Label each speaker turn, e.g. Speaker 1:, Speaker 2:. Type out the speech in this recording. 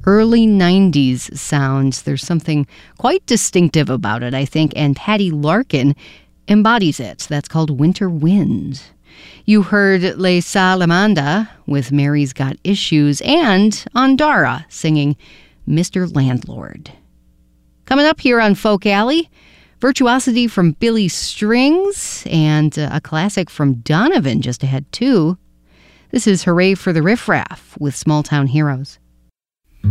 Speaker 1: early 90s sounds. There's something quite distinctive about it, I think, and Patty Larkin embodies it. That's called Winter Wind. You heard Les Salamanda with Mary's Got Issues and Andara singing Mr. Landlord. Coming up here on Folk Alley, virtuosity from Billy Strings and a classic from Donovan just ahead too. This is Hooray for the Riff Raff with Small Town Heroes.